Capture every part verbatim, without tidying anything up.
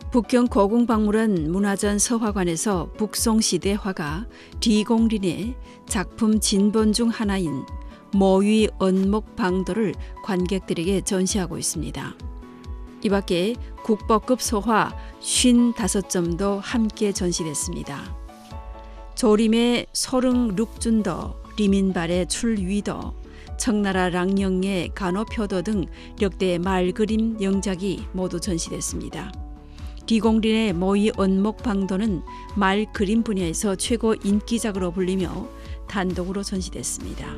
북경 고궁박물원 문화전 서화관에서 북송시대 화가 디공린의 작품 진본 중 하나인 모위 언목방도를 관객들에게 전시하고 있습니다. 이 밖에 국보급 소화 오십오 점도 함께 전시됐습니다. 조림의 소릉 룩준도, 리민발의 출위도, 청나라 랑영의 간호표도 등 역대 말그림 영작이 모두 전시됐습니다. 디공린의 모위 언목방도는 말그림 분야에서 최고 인기작으로 불리며 단독으로 전시됐습니다.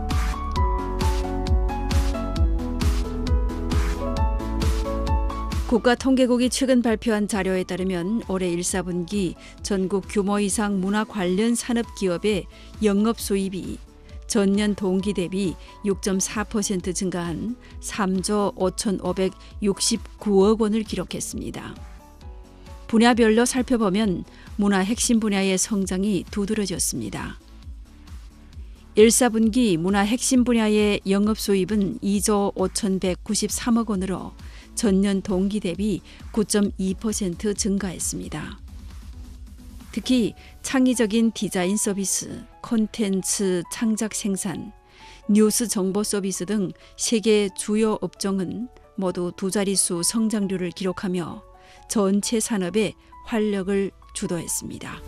국가통계국이 최근 발표한 자료에 따르면 올해 일, 사분기 전국 규모 이상 문화 관련 산업기업의 영업수입이 전년 동기 대비 육 점 사 퍼센트 증가한 삼조 오천오백육십구억 원을 기록했습니다. 분야별로 살펴보면 문화 핵심 분야의 성장이 두드러졌습니다. 일, 사분기 문화 핵심 분야의 영업수입은 이조 오천백구십삼억 원으로 전년 동기 대비 구 점 이 퍼센트 증가했습니다. 특히 창의적인 디자인 서비스, 콘텐츠 창작 생산, 뉴스 정보 서비스 등 세계 주요 업종은 모두 두 자릿수 성장률을 기록하며 전체 산업에 활력을 주도했습니다.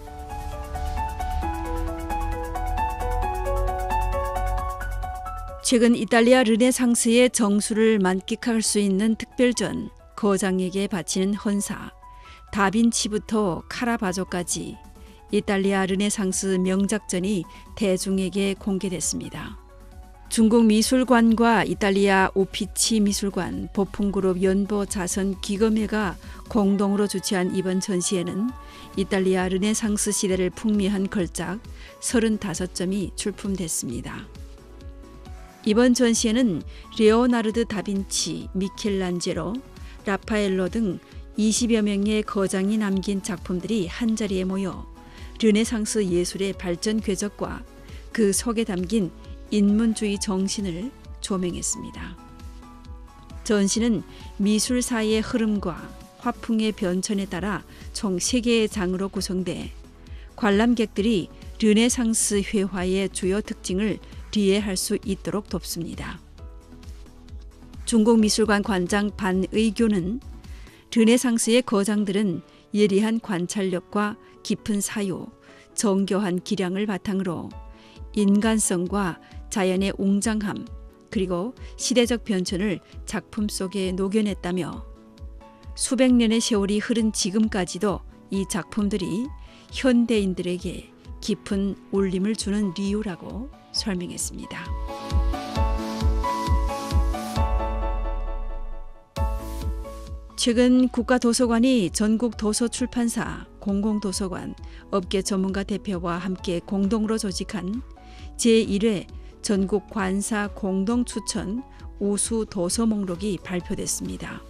최근 이탈리아 르네상스의 정수를 만끽할 수 있는 특별전, 거장에게 바치는 헌사, 다빈치부터 카라바조까지 이탈리아 르네상스 명작전이 대중에게 공개됐습니다. 중국 미술관과 이탈리아 우피치 미술관, 보풍그룹 연보 자선 기금회가 공동으로 주최한 이번 전시회는 이탈리아 르네상스 시대를 풍미한 걸작 서른다섯 점이 출품됐습니다. 이번 전시회는 레오나르드 다빈치, 미켈란젤로, 라파엘로 등 이십여 명의 거장이 남긴 작품들이 한자리에 모여 르네상스 예술의 발전 궤적과 그 속에 담긴 인문주의 정신을 조명했습니다. 전시는 미술사의 흐름과 화풍의 변천에 따라 총 세 개의 장으로 구성돼 관람객들이 르네상스 회화의 주요 특징을 이해할 수 있도록 돕습니다. 중국 미술관 관장 반의교는 르네상스의 거장들은 예리한 관찰력과 깊은 사유, 정교한 기량을 바탕으로 인간성과 자연의 웅장함 그리고 시대적 변천을 작품 속에 녹여냈다며 수백 년의 세월이 흐른 지금까지도 이 작품들이 현대인들에게 깊은 울림을 주는 이유라고 설명했습니다. 최근 국가도서관이 전국 도서출판사, 공공도서관, 업계 전문가 대표와 함께 공동으로 조직한 제일 회 전국 관사 공동추천 우수 도서 목록이 발표됐습니다.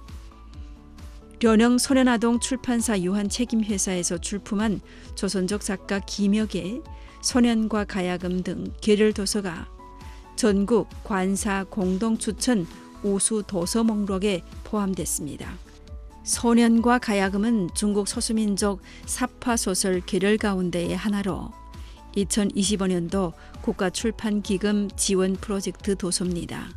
련영 소년아동 출판사 유한 책임회사에서 출품한 조선족 작가 김혁의 소년과 가야금 등 계열 도서가 전국 관사 공동추천 우수 도서 목록에 포함됐습니다. 소년과 가야금은 중국 소수민족 사파소설 계열 가운데의 하나로 이천이십오 년도 국가출판기금 지원 프로젝트 도서입니다.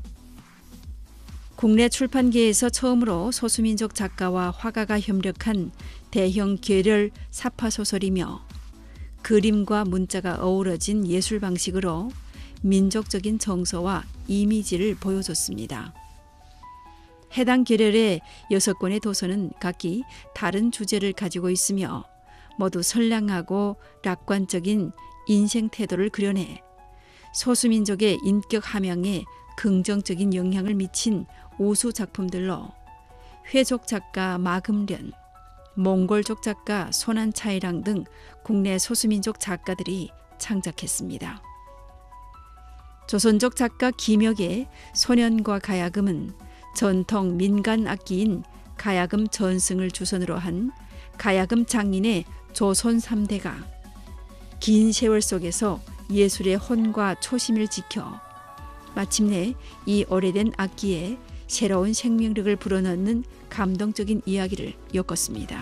국내 출판계에서 처음으로 소수민족 작가와 화가가 협력한 대형 계열 사파소설이며 그림과 문자가 어우러진 예술 방식으로 민족적인 정서와 이미지를 보여줬습니다. 해당 계열의 여섯 권의 도서는 각기 다른 주제를 가지고 있으며 모두 선량하고 낙관적인 인생 태도를 그려내 소수민족의 인격 함양에 긍정적인 영향을 미친 우수 작품들로 회족 작가 마금련, 몽골족 작가 소난차이랑 등 국내 소수민족 작가들이 창작했습니다. 조선족 작가 김혁의 소년과 가야금은 전통 민간 악기인 가야금 전승을 주선으로 한 가야금 장인의 조선 삼 대가 긴 세월 속에서 예술의 혼과 초심을 지켜 마침내 이 오래된 악기에 새로운 생명력을 불어넣는 감동적인 이야기를 엮었습니다.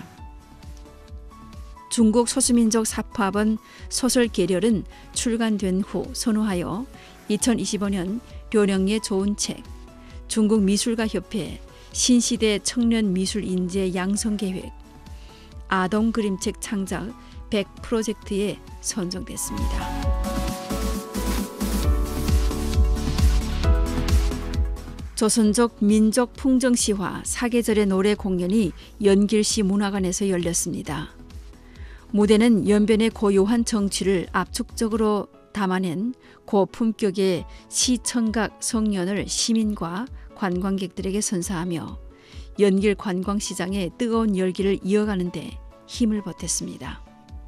중국 소수민족 사파번 소설 계렬은 출간된 후 선호하여 이천이십오 년 료령의 좋은 책, 중국 미술가협회 신시대 청년 미술 인재 양성 계획, 아동 그림책 창작 백 프로젝트에 선정됐습니다. 조선족 민족 풍정시화 사계절의 노래 공연이 연길시 문화관에서 열렸습니다. 무대는 연변의 고요한 정취를 압축적으로 담아낸 고품격의 시청각 성연을 시민과 관광객들에게 선사하며 연길 관광시장의 뜨거운 열기를 이어가는 데 힘을 보탰습니다.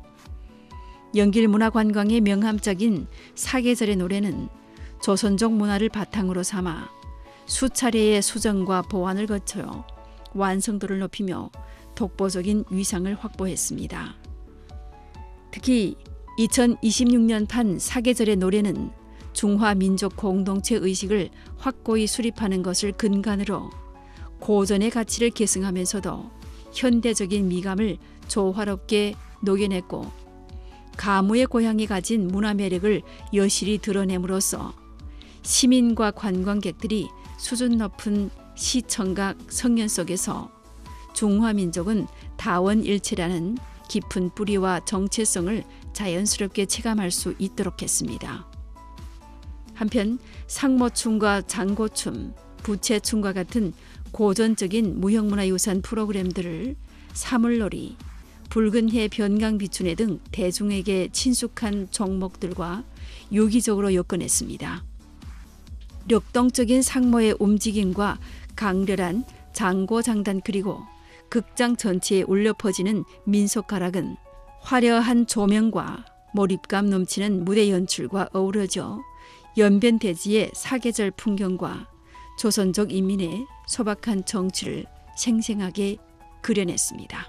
연길 문화관광의 명함적인 사계절의 노래는 조선족 문화를 바탕으로 삼아 수차례의 수정과 보완을 거쳐 완성도를 높이며 독보적인 위상을 확보했습니다. 특히 이천이십육 년판 사계절의 노래는 중화민족 공동체 의식을 확고히 수립하는 것을 근간으로 고전의 가치를 계승하면서도 현대적인 미감을 조화롭게 녹여냈고 가무의 고향이 가진 문화 매력을 여실히 드러냄으로써 시민과 관광객들이 수준 높은 시청각 성연 속에서 중화민족은 다원일체라는 깊은 뿌리와 정체성을 자연스럽게 체감할 수 있도록 했습니다. 한편 상모춤과 장고춤, 부채춤과 같은 고전적인 무형문화유산 프로그램들을 사물놀이, 붉은 해 변강비춘회 등 대중에게 친숙한 종목들과 유기적으로 엮어냈습니다. 력동적인 상모의 움직임과 강렬한 장고장단 그리고 극장 전체에 울려 퍼지는 민속가락은 화려한 조명과 몰입감 넘치는 무대 연출과 어우러져 연변 대지의 사계절 풍경과 조선족 인민의 소박한 정취를 생생하게 그려냈습니다.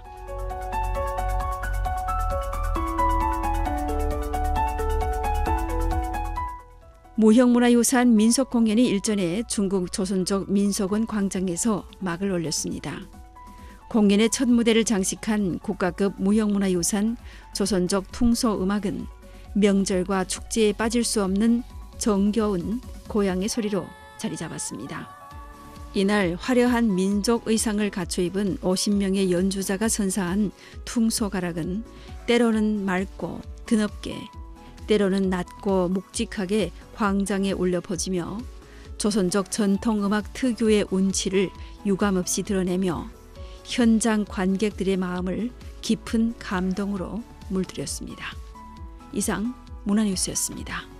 무형문화유산 민속공연이 일전에 중국 조선족 민속원 광장에서 막을 올렸습니다. 공연의 첫 무대를 장식한 국가급 무형문화유산 조선족 퉁소음악은 명절과 축제에 빠질 수 없는 정겨운 고향의 소리로 자리 잡았습니다. 이날 화려한 민족 의상을 갖춰 입은 오십 명의 연주자가 선사한 퉁소가락은 때로는 맑고 드넓게, 때로는 낮고 묵직하게 광장에 울려 퍼지며 조선족 전통음악 특유의 운치를 유감없이 드러내며 현장 관객들의 마음을 깊은 감동으로 물들였습니다. 이상 문화뉴스였습니다.